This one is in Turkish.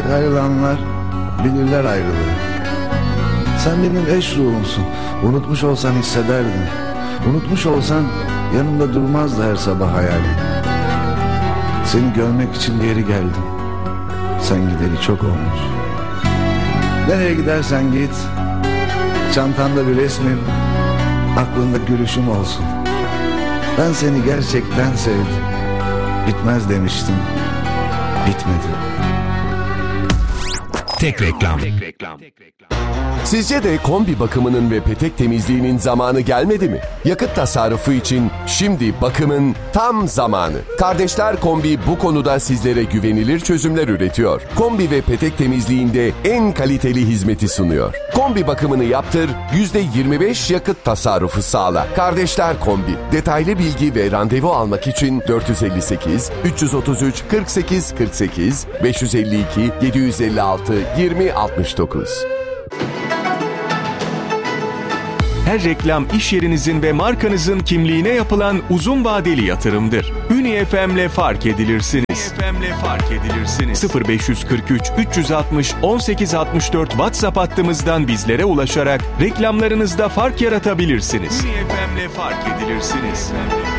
ayrılanlar bilirler ayrılığı. Sen benim eş ruhumsun. Unutmuş olsan hissederdin. Unutmuş olsan yanımda durmazdı her sabah hayalim. Seni görmek için geri geldim. Sen gideri çok olmuş. Nereye gidersen git, çantanda bir resmin, aklında gülüşüm olsun. Ben seni gerçekten sevdim. Bitmez demiştim, bitmedi. Tek reklam. Sizce de kombi bakımının ve petek temizliğinin zamanı gelmedi mi? Yakıt tasarrufu için şimdi bakımın tam zamanı. Kardeşler Kombi bu konuda sizlere güvenilir çözümler üretiyor. Kombi ve petek temizliğinde en kaliteli hizmeti sunuyor. Kombi bakımını yaptır, %25 yakıt tasarrufu sağla. Kardeşler Kombi. Detaylı bilgi ve randevu almak için 458 333 48 48 552 756 20 69. Her reklam iş yerinizin ve markanızın kimliğine yapılan uzun vadeli yatırımdır. Uni.FM'le fark edilirsiniz. 0543 360 1864 WhatsApp hattımızdan bizlere ulaşarak reklamlarınızda fark yaratabilirsiniz. Uni.FM'le fark edilirsiniz.